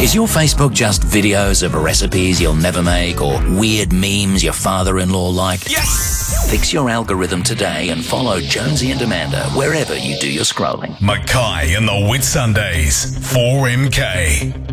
Is your Facebook just videos of recipes you'll never make or weird memes your father-in-law liked? Yes! Fix your algorithm today and follow Jonesy and Amanda wherever you do your scrolling. Mackay and the Whitsundays, 4MK.